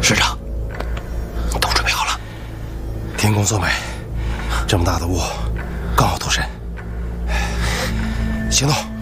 师长，都准备好了。 天公作美，这么大的雾，刚好脱身。行动！